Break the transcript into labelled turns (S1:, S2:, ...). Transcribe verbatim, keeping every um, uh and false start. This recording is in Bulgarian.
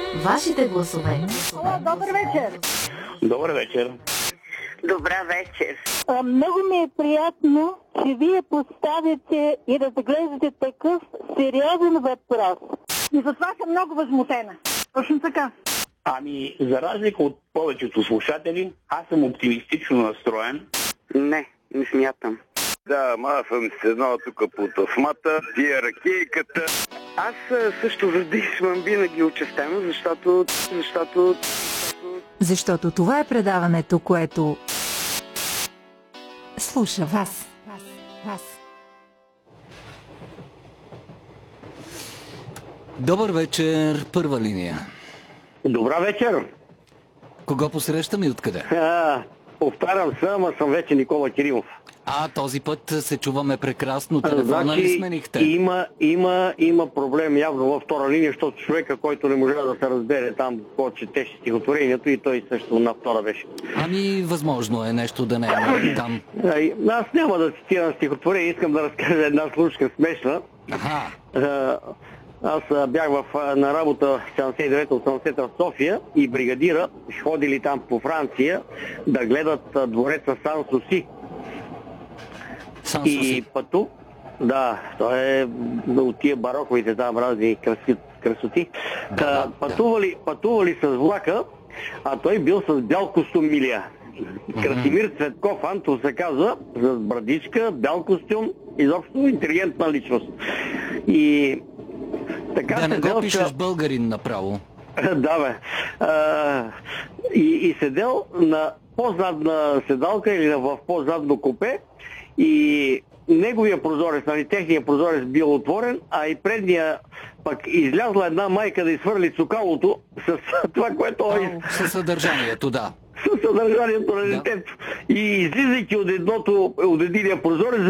S1: Вашите гласове.
S2: О, добър вечер.
S3: Добър вечер.
S4: Добра вечер.
S2: А, много ми е приятно, че вие поставяте и разглеждате такъв сериозен въпрос. И затова съм много възмутена. Точно така.
S3: Ами, за разлика от повечето слушатели, аз съм оптимистично настроен.
S4: Не, не смятам.
S5: Да, ама аз съм седнал тук по тъсмата, тия ракейката.
S4: Аз а, също въздействам винаги участено, защото, защото...
S6: Защото това е предаването, което слуша вас. Вас. Вас.
S7: Добър вечер, първа линия.
S8: Добра вечер.
S7: Кого посрещам и откъде?
S8: А, повтарям се, ама съм вече Никола Кирилов.
S7: А, този път се чуваме прекрасно. Телефона
S8: значи,
S7: ли сменихте?
S8: Има, има, има проблем явно във втора линия, защото човека, който не може да се разбере там, който четеше стихотворението, и той също на втора беше.
S7: Ами, възможно е нещо да не е там.
S8: Ай, аз няма да цитирам стихотворение, искам да разкажа една случка смешна.
S7: Аха.
S8: А, Аз а, бях в, а, на работа седемдесет и девета осемдесета в София и бригадира ходили там по Франция да гледат а, двореца Сан-Суси. И пъту, да, той е от тия бароковите там разни краси, красоти.
S7: Да,
S8: Та,
S7: да,
S8: пътували, пътували с влака, а той бил с бял костюм милия. Красимир Цветков Антов се казва, с брадичка, бял костюм, изобщо интелигентна личност. И така
S7: да не
S8: седел,
S7: го пишеш
S8: че...
S7: българин направо.
S8: Да, бе. А, и, и седел на по-задна седалка или в по-задно купе и неговия прозорец, нали, техния прозорец бил отворен, а и предния пък излязла една майка да изхвърли цукалото с това, което...
S7: А, със съдържанието, да.
S8: Със съдържанието на детето. И излизайки от едното, от единия прозорец,